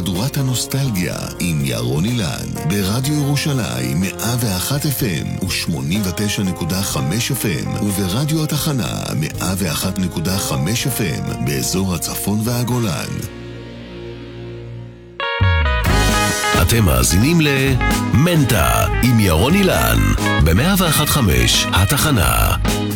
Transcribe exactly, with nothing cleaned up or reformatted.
מהדורת הנוסטלגיה עם ירון אילן ברדיו ירושלים מאה ואחת אף אם ו-שמונים ותשע נקודה חמש אף אם וברדיו התחנה מאה ואחת נקודה חמש אף אם באזור הצפון והגולן. אתם מאזינים למנטה עם ירון אילן ב-מאה ואחת נקודה חמש התחנה.